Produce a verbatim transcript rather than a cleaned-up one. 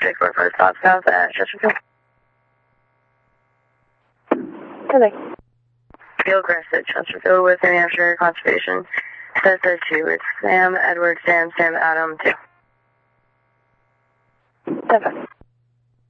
Jake four four stop south at Chesterfield. Hello. Fieldcrest at Chesterfield with New Hampshire Conservation. Says there two. It's Sam, Edward, Sam, Sam, Adam, two. Seven.